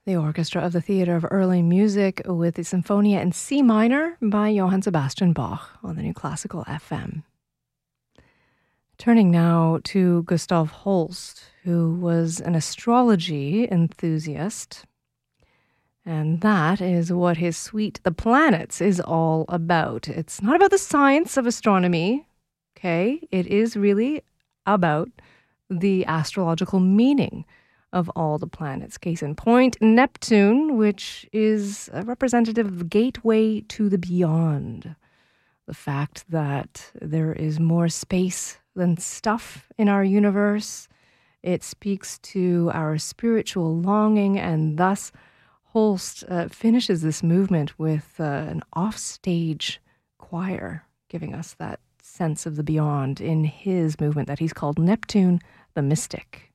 The orchestra of the Theatre of Early Music with the Symphonia in C minor by Johann Sebastian Bach on the New Classical FM. Turning now to Gustav Holst, who was an astrology enthusiast. And that is what his suite, The Planets, is all about. It's not about the science of astronomy, okay? It is really about the astrological meaning of all the planets. Case in point, Neptune, which is a representative gateway to the beyond. The fact that there is more space than stuff in our universe. It speaks to our spiritual longing, and thus Holst finishes this movement with an offstage choir, giving us that sense of the beyond in his movement that he's called Neptune the Mystic.